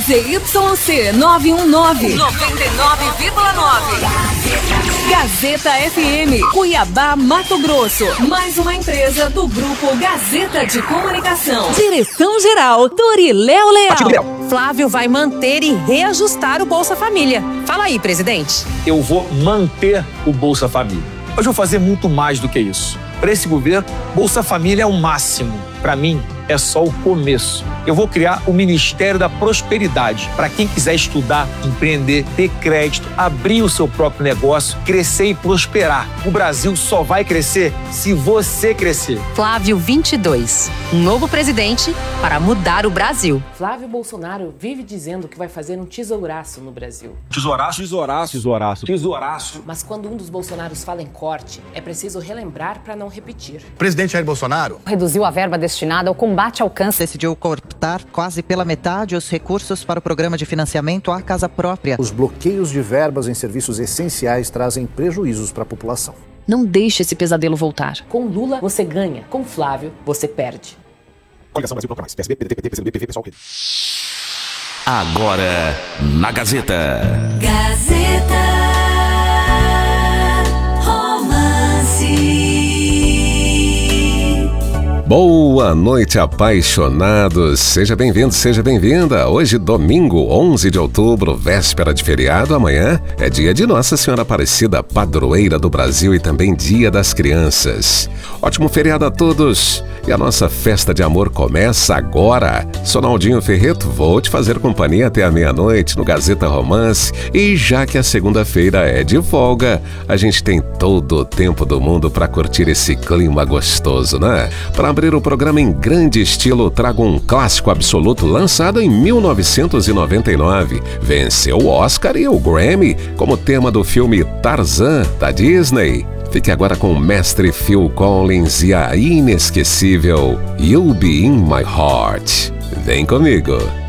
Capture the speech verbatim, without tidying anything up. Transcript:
Z Y C nove um nove, noventa e nove vírgula nove. Gazeta F M, Cuiabá, Mato Grosso. Mais uma empresa do Grupo Gazeta de Comunicação. Direção-geral, Doriléo Leal. Flávio vai manter e reajustar o Bolsa Família. Fala aí, presidente. Eu vou manter o Bolsa Família. Mas vou fazer muito mais do que isso. Para esse governo, Bolsa Família é o máximo. Para mim, é só o começo. Eu vou criar o Ministério da Prosperidade para quem quiser estudar, empreender, ter crédito, abrir o seu próprio negócio, crescer e prosperar. O Brasil só vai crescer se você crescer. Flávio vinte e dois, um novo presidente para mudar o Brasil. Flávio Bolsonaro vive dizendo que vai fazer um tesouraço no Brasil. Tesouraço, tesouraço, tesouraço, tesouraço. Mas quando um dos Bolsonaros fala em corte, é preciso relembrar para não repetir. O presidente Jair Bolsonaro reduziu a verba destinada ao combate ao câncer. Decidiu cortar quase pela metade os recursos para o programa de financiamento à casa própria. Os bloqueios de verbas em serviços essenciais trazem prejuízos para a população. Não deixe esse pesadelo voltar. Com Lula, você ganha. Com Flávio, você perde. Coligação Brasil Proclamais. P S B, P D T, P T, P C do B, P V, Pessoal. Agora, na Gazeta. Gazeta Romance. Boa noite, apaixonados. Seja bem-vindo, seja bem-vinda. Hoje, domingo, onze de outubro, véspera de feriado. Amanhã é dia de Nossa Senhora Aparecida, padroeira do Brasil, e também Dia das Crianças. Ótimo feriado a todos. E a nossa festa de amor começa agora. Sou Naldinho Ferreto, vou te fazer companhia até a meia-noite no Gazeta Romance. E já que a segunda-feira é de folga, a gente tem todo o tempo do mundo para curtir esse clima gostoso, né? Para abrir o programa em grande estilo, trago um clássico absoluto lançado em mil novecentos e noventa e nove. Venceu o Oscar e o Grammy como tema do filme Tarzan, da Disney. Fique agora com o mestre Phil Collins e a inesquecível You'll Be In My Heart. Vem comigo.